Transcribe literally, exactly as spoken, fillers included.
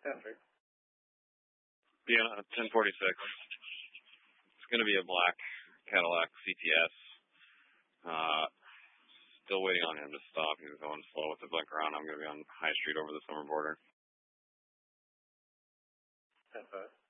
Patrick. Yeah, ten forty-six. It's going to be a black Cadillac C T S. Uh, still waiting on him to stop. He's going slow with the blinker on. I'm going to be on High Street over the summer border. ten five.